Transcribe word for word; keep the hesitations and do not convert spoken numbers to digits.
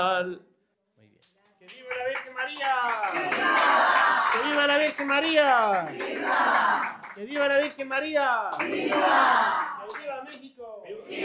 Muy bien. ¡Que viva la Virgen María! ¡Viva! ¡Que viva la Virgen María! ¡Viva! ¡Que viva la Virgen María! ¡Viva! ¡Que viva México!